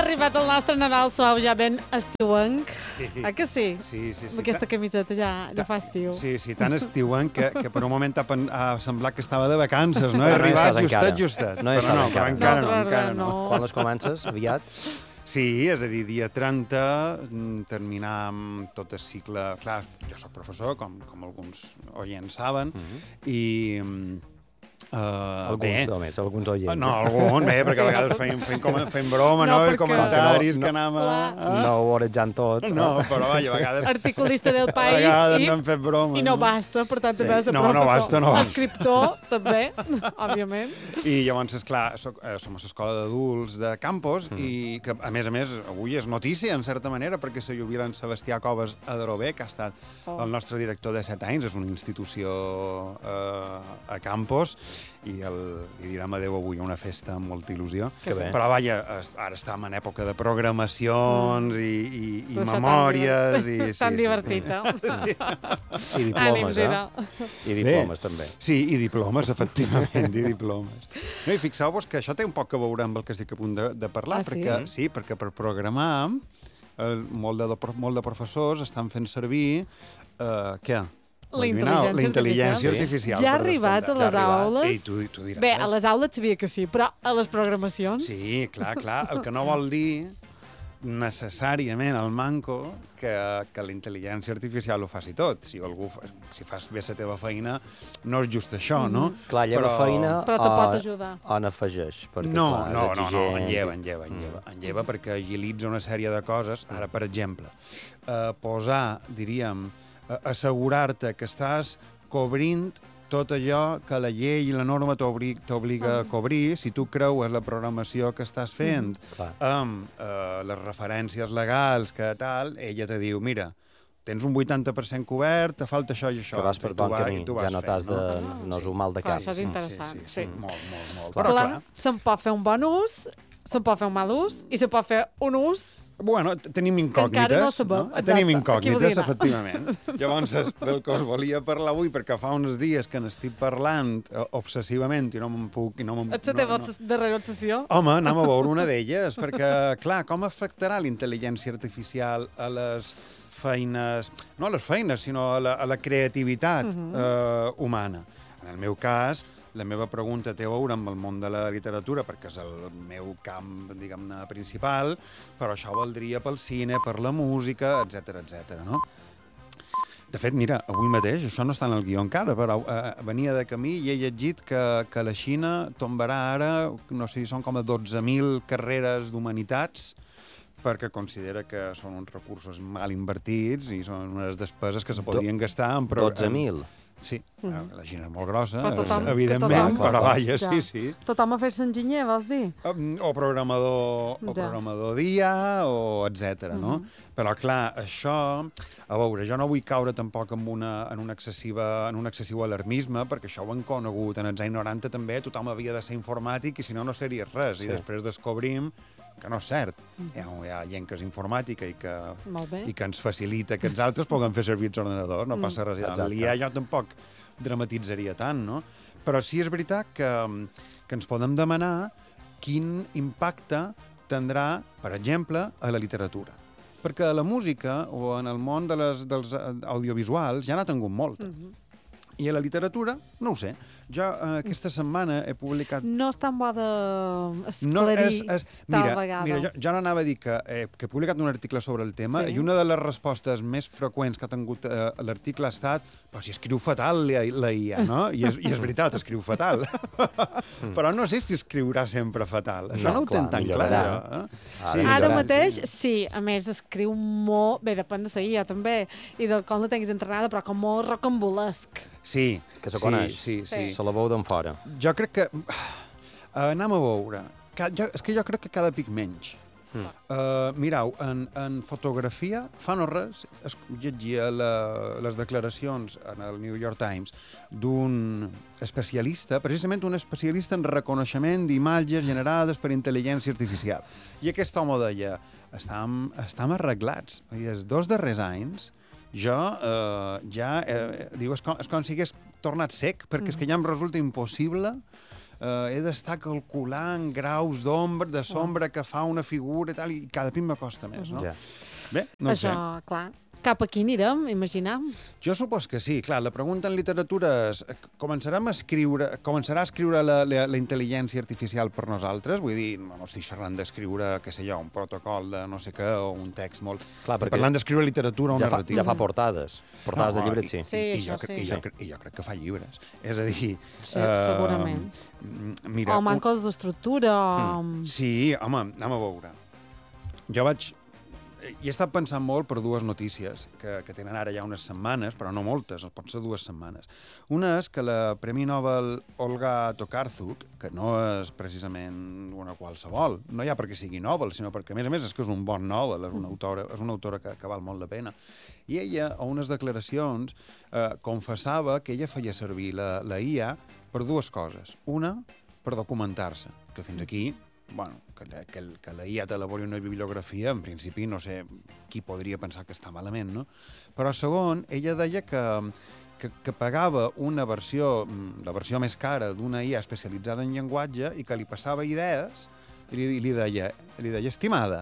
arribat el nostre Nadal suau, ja ben estiuenc. Que sí? Sí. Amb aquesta camiseta ja fa estiu. Sí, tan estiuenc que per un moment ha semblat que estava de vacances, no? He arribat justet. No encara no. Quan les comences, aviat? Sí, és a dir, dia 30, terminar amb tot el cicle... Clar, jo soc professor, com alguns oients saben, i... alguns oients. No, alguns, perquè a vegades feim broma, no? I comentaris que anem a... No ho orejant tot. No, però vaja, a vegades... Articulista del País. A vegades n'hem fet broma. I no basta, per tant, també has de professor. No basta. Escriptor, també, òbviament. I llavors, esclar, som a l'escola d'adults de Campos i que, a més, avui és notícia, en certa manera, perquè se jubila en Sebastià Coves a Darové, que ha estat el nostre director de 7 anys, és una institució a Campos, i li direm adeu avui a una festa amb molta il·lusió. Però vaja, ara estem en època de programacions i memòries. Tan divertida. I diplomes, I diplomes, també. Sí, i diplomes, efectivament, i diplomes. No, i fixeu-vos que això té un poc a veure amb el que estic a punt de parlar, perquè per programar molt de professors estan fent servir què? La intel·ligència artificial. Ja ha arribat a les aules? Ei, tu diràs. Bé, a les aules sabia que sí, però a les programacions? Sí, clar. El que no vol dir necessàriament el manco que la intel·ligència artificial ho faci tot. Si fas bé la teva feina, no és just això, no? Clar, lleva feina però te pot ajudar. O n'afegeix. No, en lleva perquè agilitza una sèrie de coses. Ara, per exemple, posar, diríem, assegurar-te que estàs cobrint tot allò que la llei i la norma t'obliga a cobrir, si tu creues la programació que estàs fent amb les referències legals que tal, ella te diu, mira, tens un 80% cobert, te falta això i això. Que vas per bon camí, ja no t'has de... no és un mal de cap. Això és interessant, sí. Molt. Però clar, se'n pot fer un bon ús, se'n pot fer un mal ús i se'n pot fer un ús... Bueno, tenim incògnites, Tenim incògnites, efectivament. Llavors, del que us volia parlar avui, perquè fa uns dies que n'estic parlant obsessivament i no me'n puc... Ets la teva darrera obsessió? Home, anem a veure una d'elles, perquè, clar, com afectarà la intel·ligència artificial a les feines... No a les feines, sinó a la creativitat humana. En el meu cas, la meva pregunta té a veure amb el món de la literatura, perquè és el meu camp, diguem-ne, principal, però això valdria pel cine, per la música, etc., no? De fet, mira, avui mateix, això no està en el guió encara, però venia de camí i he llegit que la Xina tombarà ara, no sé si són com a 12.000 carreres d'humanitats, perquè considera que són uns recursos mal invertits i són unes despeses que se podrien gastar en... 12.000? Sí, la Xina és molt grossa, evidentment, però vaja, sí. Tothom a fer-se enginyer, vols dir? O programador dia, o etc. no? Però, clar, això... A veure, jo no vull caure tampoc en un excessiu alarmisme, perquè això ho hem conegut. En els anys 90 també tothom havia de ser informàtic i si no, no seria res. I després descobrim que no és cert. Hi ha gent que és informàtica i que ens facilita que els altres puguem fer servir els ordenadors, no passa res. L'IA jo tampoc dramatitzaria tant, no? Però sí és veritat que ens podem demanar quin impacte tindrà, per exemple, a la literatura. Perquè a la música o en el món dels audiovisuals ja n'ha tingut molt. I a la literatura, no ho sé. Jo aquesta setmana he publicat... No és tan bo d'esclarir tal vegada. Mira, jo n'anava a dir que he publicat un article sobre el tema i una de les respostes més freqüents que ha tingut l'article ha estat però si escriu fatal la IA, no? I és veritat, escriu fatal. Però no sé si escriurà sempre fatal. Això no ho tenen tan clar. Ara mateix, sí. A més, escriu molt... Bé, depèn de la IA, també. I del com la tinguis entrenada, però com molt rocambolesc. Sí. Que se coneix. Sí. Se la veu d'en fora. Jo crec que... Anem a veure. És que jo crec que cada pic menys. Mireu, en fotografia, fa no res, llegia les declaracions en el New York Times d'un especialista, precisament un especialista en reconeixement d'imatges generades per intel·ligència artificial. I aquest home deia, estem arreglats. Els 2 darrers anys jo diu, és com si hagués tornat sec, perquè és que ja em resulta impossible he d'estar calculant graus d'ombra, de sombra que fa una figura i tal, i cada cop m'acosta més, no? Bé, no ho sé. Això, clar, cap aquí anirem, imaginem. Jo supos que sí. Clar, la pregunta en literatura és començarà a escriure la intel·ligència artificial per nosaltres? Vull dir, no estic xerrant d'escriure, què sé jo, un protocol de no sé què o un text molt... Clar, estic parlant d'escriure literatura o narrativa. Ja fa portades. Portades de llibres, sí. Sí, això sí. I jo crec que fa llibres. És a dir... Segurament. Mira, o manques d'estructura. Sí, home, anem a veure. Jo vaig... Hi he estat pensant molt per dues notícies que tenen ara ja unes setmanes, però no moltes, pot ser 2 setmanes. Una és que la Premi Nobel Olga Tokarczuk, que no és precisament una qualsevol, no ja perquè sigui Nobel, sinó perquè, a més, és que és un bon Nobel, és una autora que val molt la pena. I ella, a unes declaracions, confessava que ella feia servir la IA per 2 coses. Una, per documentar-se, que fins aquí... Bueno, que la IA t'elabori una bibliografia, en principi no sé qui podria pensar que està malament, no? Però segon, ella deia que pagava una versió, la versió més cara d'una IA especialitzada en llenguatge i que li passava idees i li deia, estimada,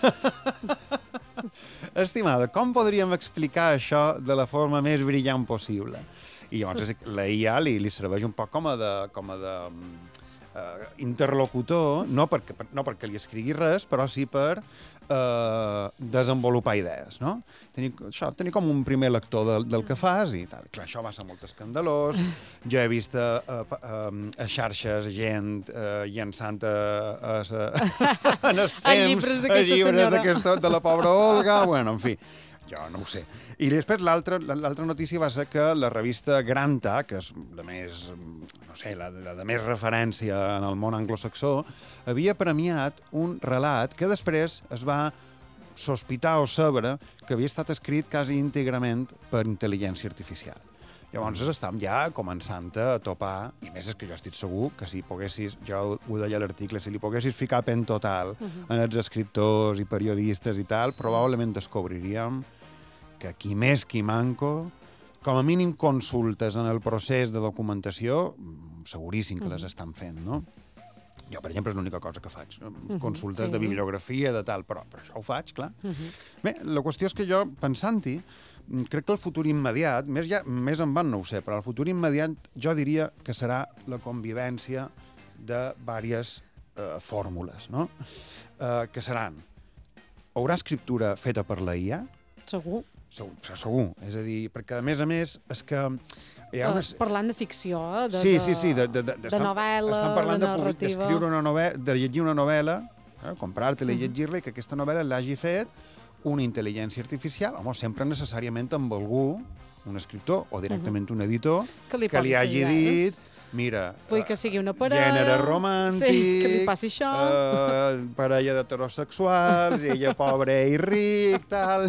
estimada, com podríem explicar això de la forma més brillant possible? I llavors la IA li serveix un poc com a de interlocutor, no perquè li escrigui res, però sí per desenvolupar idees, no? Tenir com un primer lector del que fas i tal. Clar, això va ser molt escandalós. Jo he vist a xarxes gent llançant en els fems llibres de la pobra Olga, bueno, en fi. Jo no ho sé. I després l'altra notícia va ser que la revista Granta, que és la més, no sé, la de més referència en el món anglosaxó, havia premiat un relat que després es va sospitar o saber que havia estat escrit quasi íntegrament per intel·ligència artificial. Llavors estàvem ja començant a topar, i més és que jo estic segur que si poguessis, jo ho deia a l'article, si li poguessis ficar pen total en els escriptors i periodistes i tal, probablement descobriríem que qui més qui manco, com a mínim consultes en el procés de documentació, seguríssim que les estan fent, no? Jo, per exemple, és l'única cosa que faig. Consultes de bibliografia, de tal, però això ho faig, clar. Bé, la qüestió és que jo, pensant-hi, crec que el futur immediat, més en van no ho sé, però el futur immediat jo diria que serà la convivència de diverses fórmules, no? Que seran, haurà escriptura feta per la IA? Segur. Segur. És a dir, perquè a més, és que... Parlant de ficció, de novel·la, estan parlant de narrativa. D'escriure una novel·la, de llegir una novel·la, comprar-te-la i llegir-la, i que aquesta novel·la l'hagi fet una intel·ligència artificial, home, sempre necessàriament amb algú, un escriptor o directament un editor, que li hagi dit... Mira, vull que sigui una parella, gènere romàntic, que li passi això, parella d'heterosexuals, ella pobre i ric, tal...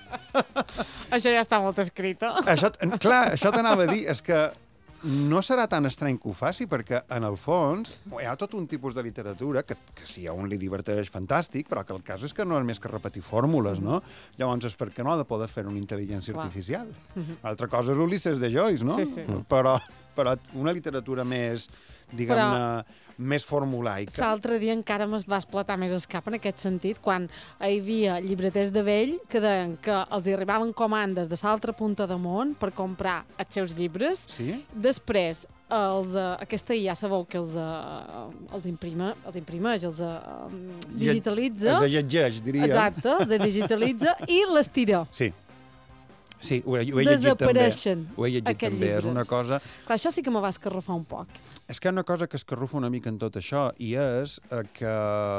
Això ja està molt escrit. Clar, això t'anava a dir, és que no serà tan estrany que ho faci, perquè, en el fons, hi ha tot un tipus de literatura que si a un li diverteix, fantàstic, però que el cas és que no és més que repetir fórmules, no? Llavors, és perquè no ha de poder fer una intel·ligència artificial. Altra cosa és Ulisses de Joyce, no? Sí. Però una literatura més, diguem-ne, més formulaica. L'altre dia encara me'n va esclatar més el cap en aquest sentit, quan hi havia llibreters de vell que deien que els arribaven comandes de l'altra punta de món per comprar els seus llibres. Sí? Després, aquesta ja sabeu que els imprimeix, els digitalitza. Els llegeix, diria. Exacte, els digitalitza i les tira. Sí, ho he llegit també. Desapareixen. Ho he llegit també, és una cosa... Clar, això sí que me va escarrafar un poc. És que hi ha una cosa que escarrufa una mica en tot això, i és que...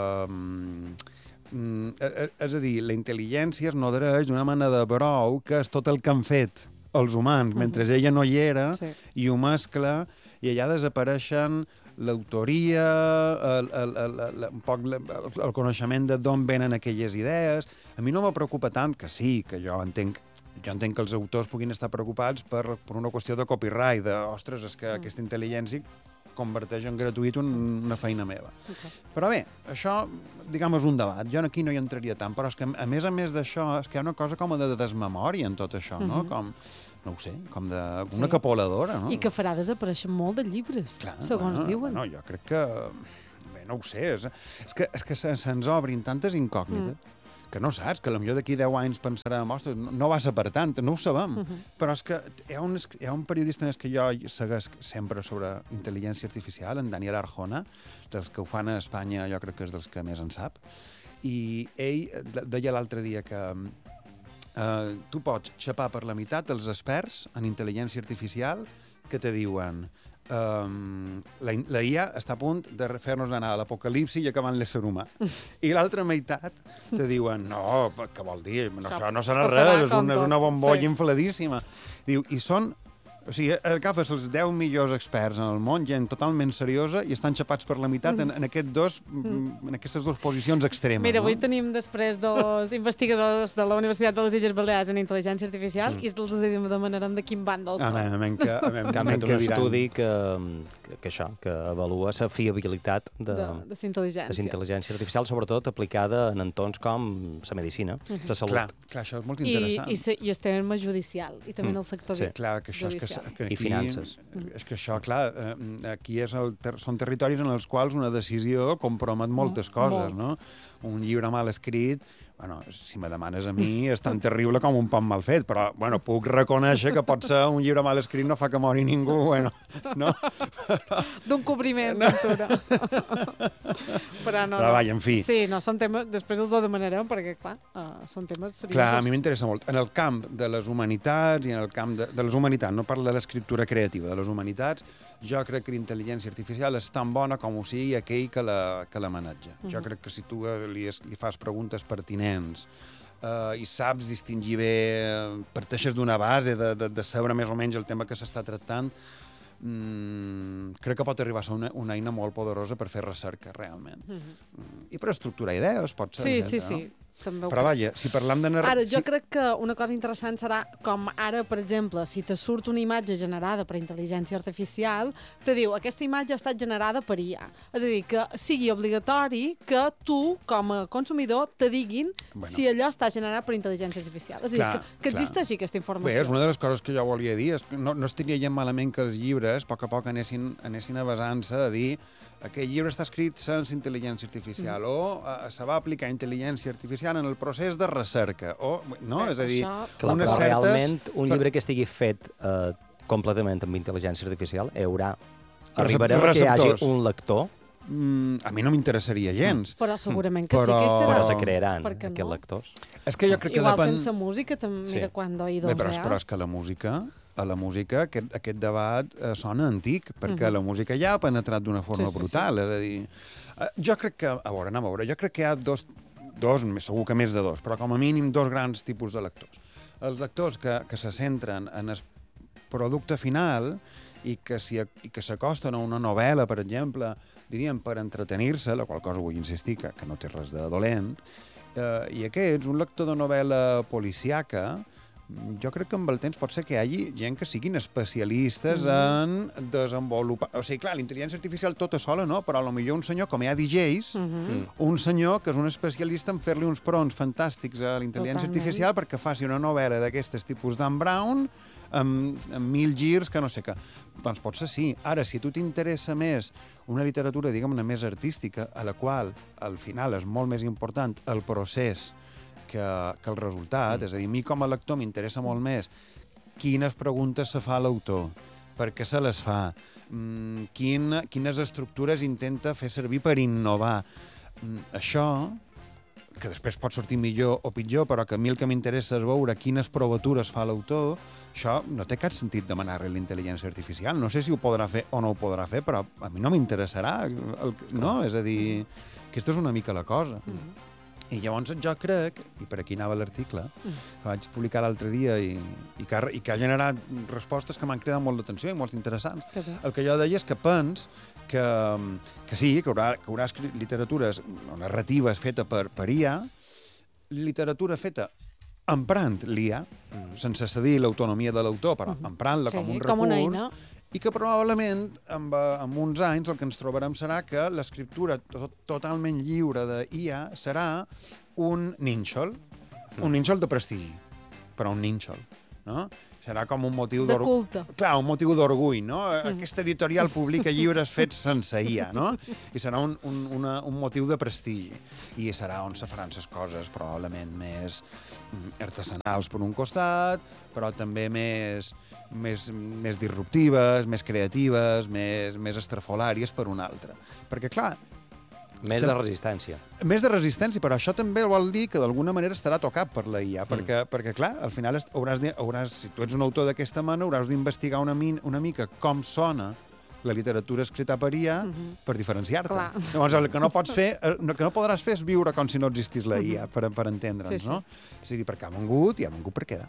És a dir, la intel·ligència es nodreix d'una mena de brou que és tot el que han fet els humans, mentre ella no hi era, i ho mescla, i allà desapareixen l'autoria, un poc el coneixement de d'on venen aquelles idees. A mi no me preocupa tant, que sí, que jo entenc que els autors puguin estar preocupats per una qüestió de copyright, ostres, és que aquesta intel·ligència converteix en gratuït una feina meva. Però bé, això, diguem, és un debat. Jo aquí no hi entraria tant, però és que, a més d'això, és que hi ha una cosa com de desmemòria en tot això, no? Com, no ho sé, com d'una capoladora, no? I que farà desaparèixer molt de llibres, segons diuen. Bueno, jo crec que... Bé, no ho sé, és que se'ns obrin tantes incògnites que no saps, que potser d'aquí 10 anys pensarem, ostres, no va ser per tant, no ho sabem. Però és que hi ha un periodista que jo segueix sempre sobre intel·ligència artificial, en Daniel Arjona, dels que ho fan a Espanya, jo crec que és dels que més en sap, i ell deia l'altre dia que tu pots xapar per la meitat els experts en intel·ligència artificial que te diuen la IA està a punt de fer-nos anar a l'apocalipsi i acabant l'ésser humà. I l'altra meitat te diuen, no, què vol dir? Això no serà res, és una bombolla infladíssima. Diu, i són... O sigui, agafes els 10 millors experts en el món, gent totalment seriosa, i estan xapats per la meitat en aquestes dues posicions extremes. Mira, avui tenim després dos investigadors de la Universitat de les Illes Balears en Intel·ligència Artificial i els demanarem de quin bàndol són. Que han fet un estudi que avalua la fiabilitat de la intel·ligència artificial, sobretot aplicada en entorns com la medicina, la salut. Clar, això és molt interessant. I el tema judicial, i també en el sector judicial. I finances. És que això, clar, aquí són territoris en els quals una decisió compromet moltes coses, no? Un llibre mal escrit, bueno, si me demanes a mi, és tan terrible com un pan mal fet, però, bueno, puc reconèixer que pot ser un llibre mal escrit no fa que mori ningú, bueno, no? D'un cobriment, pintura. Però vaja, en fi. Sí, no, són temes, després els ho demanarem, perquè, clar, són temes seriosos. Clar, a mi m'interessa molt. En el camp de les humanitats i en el camp de les humanitats, no parlo de l'escriptura creativa, de les humanitats, jo crec que la intel·ligència artificial és tan bona com ho sigui aquell que la maneja. Jo crec que si tu li fas preguntes pertinents i saps distingir bé, parteixes d'una base de saber més o menys el tema que s'està tractant, crec que pot arribar a ser una eina molt poderosa per fer recerca, realment. I per estructurar idees, pot ser, etcètera. Sí. Però vaja, si parlam de Ara, jo crec que una cosa interessant serà com ara, per exemple, si te surt una imatge generada per intel·ligència artificial, te diu, aquesta imatge ha estat generada per IA. És a dir, que sigui obligatori que tu, com a consumidor, te diguin si allò està generat per intel·ligència artificial. És a dir, que existeixi aquesta informació. Bé, és una de les coses que jo volia dir. No estaria gens malament que els llibres, a poc a poc, anessin a basant-se a dir aquest llibre està escrit sense intel·ligència artificial o se va aplicar intel·ligència artificial en el procés de recerca. No? És a dir, però realment un llibre que estigui fet completament amb intel·ligència artificial arribarem a que hi hagi un lector. A mi no m'interessaria gens. Però segurament que sí que hi serà. Però se crearan aquests lectors. És que jo crec que igual que en la música, mira quan d'oïdos però és que la música, aquest debat sona antic, perquè la música ja ha penetrat d'una forma brutal. És a dir, jo crec que, anem a veure, jo crec que hi ha dos, segur que més de dos, però com a mínim dos grans tipus de lectors. Els lectors que se centren en el producte final i que s'acosten a una novel·la, per exemple, diríem, per entretenir-se, la qual cosa vull insistir que no té res de dolent, i aquests, un lector de novel·la policíaca, jo crec que amb el temps pot ser que hi hagi gent que siguin especialistes en desenvolupar... O sigui, clar, l'intel·ligència artificial tota sola, no? Però potser un senyor, com hi ha DJs, un senyor que és un especialista en fer-li uns prompts fantàstics a la intel·ligència artificial perquè faci una novel·la d'aquestes tipus Dan Brown amb 1000 girs que no sé què. Doncs pot ser sí. Ara, si a tu t'interessa més una literatura, diguem-ne, més artística, a la qual, al final, és molt més important el procés que el resultat, és a dir, a mi com a lector m'interessa molt més quines preguntes se fa l'autor, per què se les fa, quines estructures intenta fer servir per innovar. Això, que després pot sortir millor o pitjor, però que a mi el que m'interessa és veure quines provatures fa l'autor, això no té cap sentit demanar-li a la intel·ligència artificial. No sé si ho podrà fer o no ho podrà fer, però a mi no m'interessarà, no? És a dir, aquesta és una mica la cosa. I llavors jo crec, i per aquí anava l'article, que vaig publicar l'altre dia i que ha generat respostes que m'han cridat molt d'atenció i molt interessants. El que jo deia és que pens que sí, que haurà escrit literatures o narratives fetes per IA, literatura feta emprant l'IA, sense cedir l'autonomia de l'autor, però emprant-la com un recurs, i que probablement amb uns anys el que ens trobarem serà que l'escriptura totalment lliure de IA serà un nínxol de prestigi, però un nínxol, no? Serà com un motiu de culte. Clar, un motiu d'orgull, no? Aquesta editorial publica llibres fets sense IA, no? I serà un motiu de prestigi. I serà on se faran les coses probablement més artesanals per un costat, però també més disruptives, més creatives, més estrafolàries per un altre. Perquè, clar, més de resistència. Més de resistència, però això també vol dir que d'alguna manera estarà tocat per la IA, perquè clar, al final si tu ets un autor d'aquesta mena, hauràs d'investigar una mica com sona la literatura escrita per IA per diferenciar-te. Llavors, el que no pots fer, el que no podràs fer és viure com si no existís la IA, per entendre'ns, no? És a dir, perquè ha vengut per quedar.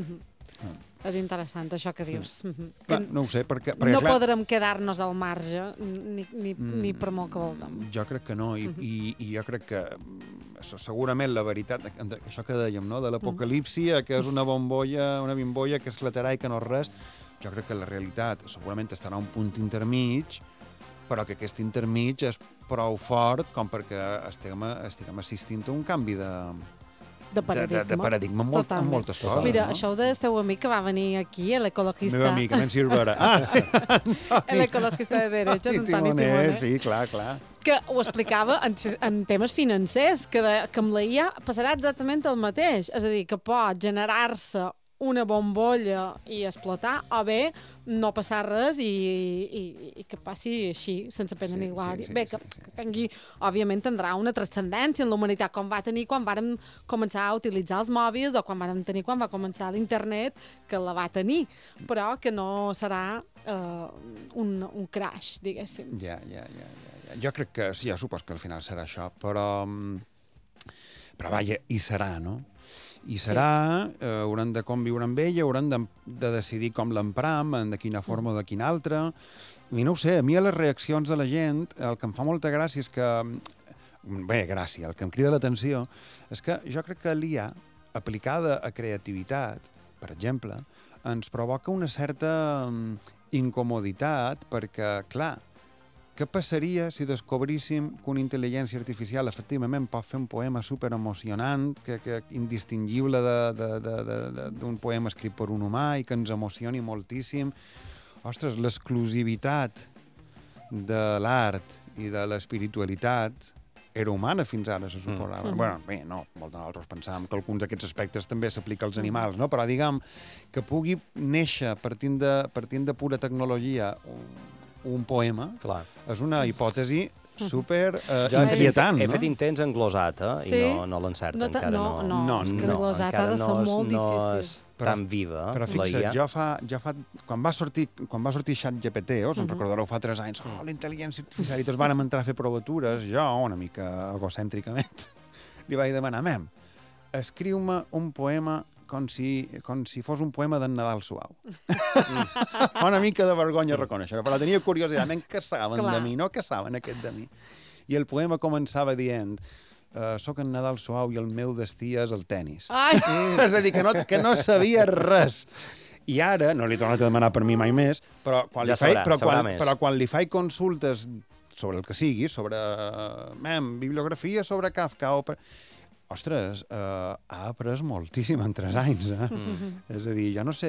És interessant, això que dius. Clar, no ho sé, perquè no podrem quedar-nos al marge, ni per molt que vulguem. Jo crec que no, i jo crec que segurament la veritat, això que dèiem, no?, de l'apocalipsi, que és una bimbolla que esclatarà i que no és res, jo crec que la realitat segurament estarà a un punt intermig, però que aquest intermig és prou fort com perquè estiguem assistint a un canvi de paradigma en moltes coses. Mira, això ho deia el teu amic que va venir aquí, l'ecologista. El meu amic, Nancy Urbera. Sí. L'ecologista de derechos, Antoni Timoner. Sí, clar. Que ho explicava en temes financers, que amb la IA passarà exactament el mateix. És a dir, que pot generar-se una bombolla i explotar, o bé no passar res i que passi així, sense pena ni glòria. Bé, que tingui, òbviament tindrà una transcendència en la humanitat, com va tenir quan vàrem començar a utilitzar els mòbils o quan va començar l'internet, que la va tenir, però que no serà un crash, diguéssim. Ja. Jo crec que sí, jo supos que al final serà això, però vaja, hi serà, no? I serà, haurem de conviure amb ella, haurem de decidir com l'empram, de quina forma o de quina altra. I no ho sé, a mi a les reaccions de la gent, el que em fa molta gràcia és que... el que em crida l'atenció és que jo crec que l'IA, aplicada a creativitat, per exemple, ens provoca una certa incomoditat perquè, clar, què passaria si descobríssim que una intel·ligència artificial efectivament pot fer un poema superemocionant, que indistingible d'un poema escrit per un humà i que ens emocioni moltíssim? Ostres, l'exclusivitat de l'art i de l'espiritualitat era humana fins ara, se suposava. Bé, no, molts de nosaltres pensàvem que alguns d'aquests aspectes també s'aplica als animals, no? Però diguem que pugui néixer partint de pura tecnologia un poema, clar, és una hipòtesi super inquietant. He fet intents en glosat, i no l'encerta encara. No, és que glosat ha de ser molt difícil. No és tan viva. Però fixa't, jo fa... Quan va sortir ChatGPT, se'n recordareu, fa 3 anys, la intel·ligència artificial, i tots vàrem entrar a fer provatures, jo, una mica egocèntricament, li vaig demanar, escriu-me un poema com si fos un poema d'en Nadal Suau. Una mica de vergonya reconèixer, però tenia curiositat, què saben de mi, no? Què saben aquest de mi? I el poema començava dient soc en Nadal Suau i el meu destí és el tennis. És a dir, que no sabia res. I ara, no li he tornat a demanar per mi mai més, però quan li faig consultes sobre el que sigui, sobre bibliografia sobre Kafka o... Ostres, ha après moltíssim en 3 anys, És a dir, jo no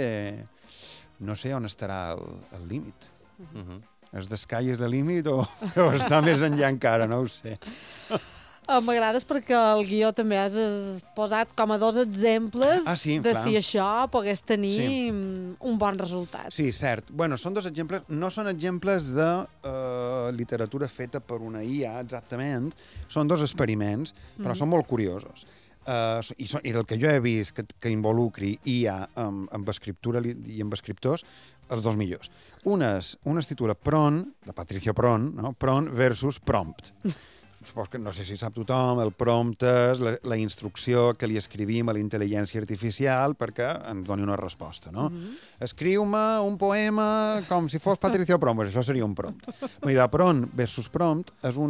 sé on estarà el límit. És the sky is the limit o està més enllà encara, no ho sé. M'agrades perquè el guió també has posat com a 2 exemples de si això pogués tenir un bon resultat. Sí, cert. Bueno, són 2 exemples, no són exemples de literatura feta per una IA, exactament. Són 2 experiments, però són molt curiosos. I del que jo he vist que involucri IA amb escriptura i amb escriptors, els 2 millors. Un es titula Prompt, de Patricio Pront, no? Prompt versus Prompt. Supos que no sé si sap tothom, el prompt és la instrucció que li escrivim a la intel·ligència artificial perquè ens doni una resposta, no? Escriu-me un poema com si fos Patricio Pront, això seria un prompt. De prompt versus prompt és un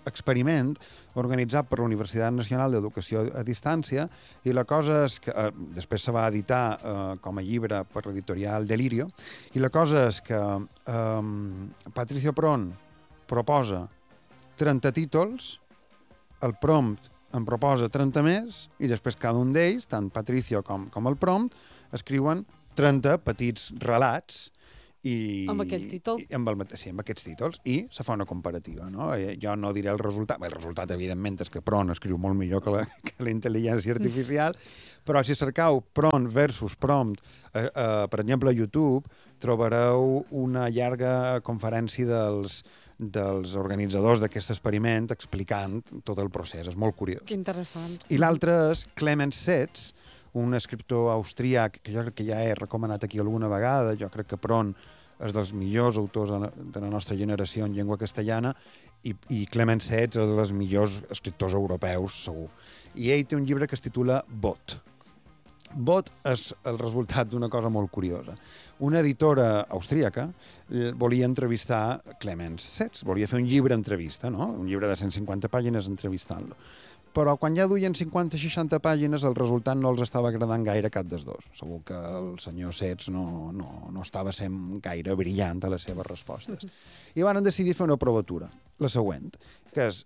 experiment organitzat per la Universitat Nacional d'Educació a Distància, i la cosa és que després se va editar com a llibre per l'editorial Delirio, i la cosa és que Patricio Pron proposa 30 títols, el prompt en proposa 30 més, i després cada un d'ells, tant Patricio com el prompt, escriuen 30 petits relats amb aquest títol? Sí, amb aquests títols, i se fa una comparativa, no? Jo no diré el resultat. Bé, el resultat, evidentment, és que Pron escriu molt millor que la intel·ligència artificial, però si cercau Pron versus Prompt, per exemple, a YouTube, trobareu una llarga conferència dels organitzadors d'aquest experiment explicant tot el procés. És molt curiós. Que interessant. I l'altre és Clemens Setz, un escriptor austríac que jo crec que ja he recomanat aquí alguna vegada. Jo crec que Pron és dels millors autors de la nostra generació en llengua castellana, i Clemens Setz és dels millors escriptors europeus, segur. I ell té un llibre que es titula Bot. Bot és el resultat d'una cosa molt curiosa. Una editora austríaca volia entrevistar Clemens Setz, volia fer un llibre entrevista, no? Un llibre de 150 pàgines entrevistant-lo. Però quan ja duien 50-60 pàgines, el resultat no els estava agradant gaire cap dels dos. Segur que el senyor Setz no estava sent gaire brillant a les seves respostes. I van decidir fer una provatura, la següent, que és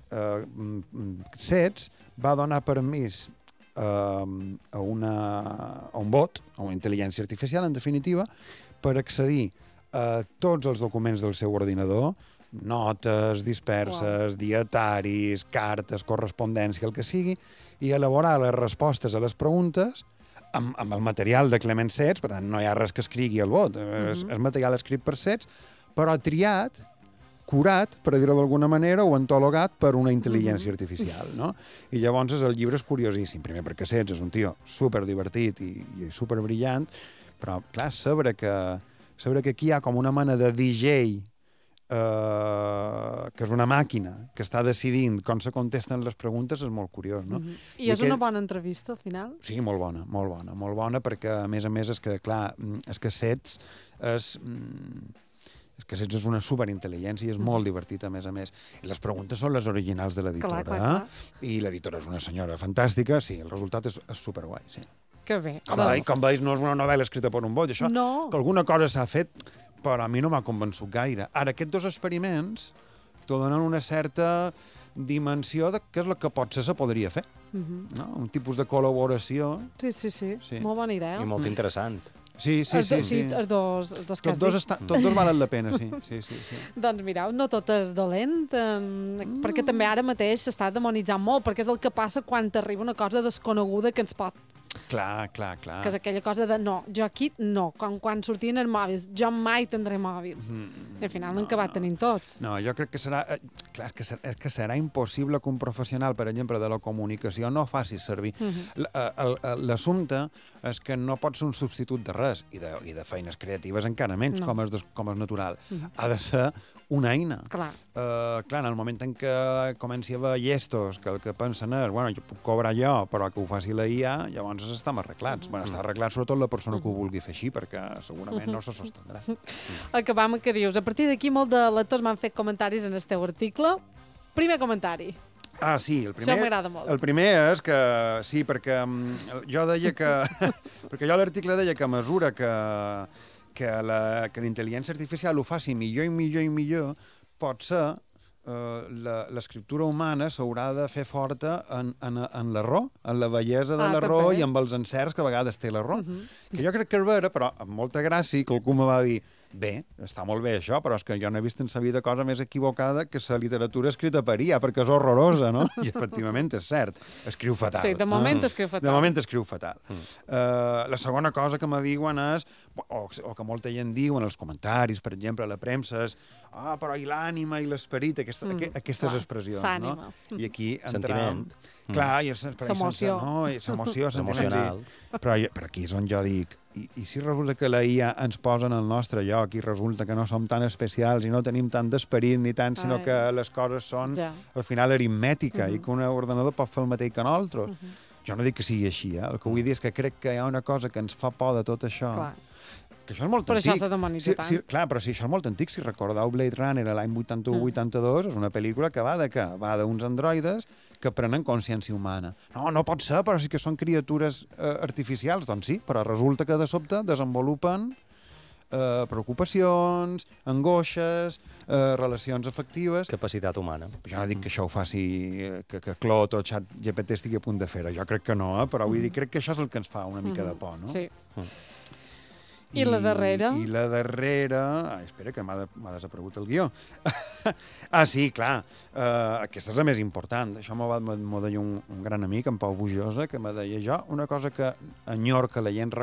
Setz va donar permís a un bot, a una intel·ligència artificial, en definitiva, per accedir a tots els documents del seu ordinador, notes disperses, dietaris, cartes, correspondència, el que sigui, i elaborar les respostes a les preguntes amb el material de Clemens Setz. Per tant, no hi ha res que escrigui el bot, és material escrit per Setz, però triat, curat, per dir-ho d'alguna manera, o antologat per una intel·ligència artificial, no? I llavors el llibre és curiosíssim, primer perquè Setz és un tio superdivertit i superbrillant, però, clar, saber que aquí hi ha com una mena de DJ que és una màquina que està decidint com se contesten les preguntes és molt curiós, no? I és una bona entrevista, al final? Sí, molt bona, perquè, a més, és que, clar, és que Setz és una superintel·ligència i és molt divertit, a més. I les preguntes són les originals de l'editora. Clar. I l'editora és una senyora fantàstica. Sí, el resultat és superguai, sí. Que bé. Com veus, no és una novel·la escrita per un bot. Això, que alguna cosa s'ha fet, però a mi no m'ha convençut gaire. Ara, aquests dos experiments t'ho donen una certa dimensió de què és el que potser se podria fer. No? Un tipus de col·laboració. Sí. Molt bona idea. I molt interessant. Sí. Els dos que has dit. Tots dos valen la pena, sí. Doncs mireu, no tot és dolent, perquè també ara mateix s'està demonitzant molt, perquè és el que passa quan t'arriba una cosa desconeguda que ens pot... Clar. Que és aquella cosa de no, jo aquí no, quan sortien els mòbils, jo mai tindré mòbil. I al final n'han acabat tenint tots. No, jo crec que serà... Clar, és que serà impossible que un professional, per exemple, de la comunicació no faci servir. L'assumpte és que no pot ser un substitut de res, i de feines creatives encara menys, com és natural. Ha de ser una eina. Clar, en el moment en què comenci a haver llestos que el que pensen és, bueno, jo puc cobrar jo, però que ho faci la IA, llavors estem arreglats. Està arreglat sobretot la persona que ho vulgui fer així, perquè segurament no se sostendrà. Acabam amb què dius. A partir d'aquí, molt de lectors m'han fet comentaris en el teu article. Primer comentari. Ah, sí, això m'agrada molt. El primer és que, sí, perquè jo deia que... perquè jo a l'article deia que a mesura que la intel·ligència artificial ho faci millor i millor, pot ser l'escriptura humana s'haurà de fer forta en l'error, en la bellesa de l'error i amb els encerts que a vegades té l'error. Que jo crec que és vera, però amb molta gràcia, que algú me va dir bé, està molt bé això, però és que jo no he vist en sa vida cosa més equivocada que la literatura escrita per IA, perquè és horrorosa, no? I efectivament és cert, escriu fatal. Sí, de moment escriu fatal. De moment escriu fatal. La segona cosa que me diuen és, o que molta gent diu en els comentaris, per exemple, a la premsa, és però i l'ànima i l'esperit, aquestes expressions, no? I aquí entrem... Clar, i l'emoció. L'emoció, sentiments. Però aquí és on jo dic, i si resulta que la IA ens posa en el nostre lloc i resulta que no som tan especials i no tenim tant d'esperit ni tant, sinó que les coses són al final aritmètica i que un ordenador pot fer el mateix que nosaltres. Jo no dic que sigui així, el que vull dir és que crec que hi ha una cosa que ens fa por de tot això, Que això és molt però antic. Però això s'ha demonitzat tant. Clar, però si això és molt antic, si recordeu Blade Runner l'any 81-82, és una pel·lícula que va de què? Va d'uns androides que prenen consciència humana. No pot ser, però sí que són criatures artificials. Doncs sí, però resulta que de sobte desenvolupen preocupacions, angoixes, relacions afectives... Capacitat humana. Jo no dic que això ho faci, que Claude o ChatGPT estigui a punt de fer-ho. Jo crec que no, però vull dir, crec que això és el que ens fa una mica de por, no? Sí. I la darrera? I la darrera... espera, que m'ha desaparegut el guió. Sí, clar. Aquesta és la més important. Això m'ho deia un gran amic, en Pau Bujosa, que me deia jo una cosa que enyor que la gent